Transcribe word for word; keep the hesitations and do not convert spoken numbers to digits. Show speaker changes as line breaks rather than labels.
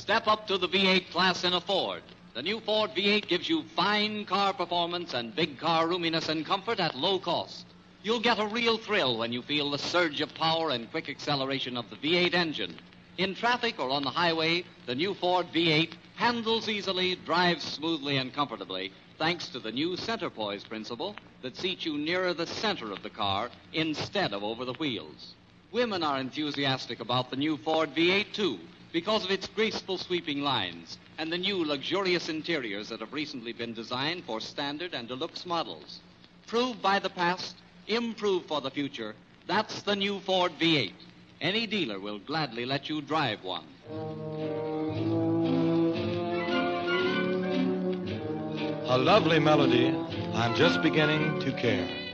Step up to the V eight class in a Ford. The new Ford V eight gives you fine car performance and big car roominess and comfort at low cost. You'll get a real thrill when you feel the surge of power and quick acceleration of the V eight engine. In traffic or on the highway, the new Ford V eight handles easily, drives smoothly and comfortably, thanks to the new center poise principle that seats you nearer the center of the car instead of over the wheels. Women are enthusiastic about the new Ford V eight, too, because of its graceful sweeping lines and the new luxurious interiors that have recently been designed for standard and deluxe models. Proved by the past, improved for the future, that's the new Ford V eight. Any dealer will gladly let you drive one.
A lovely melody. I'm just beginning to care.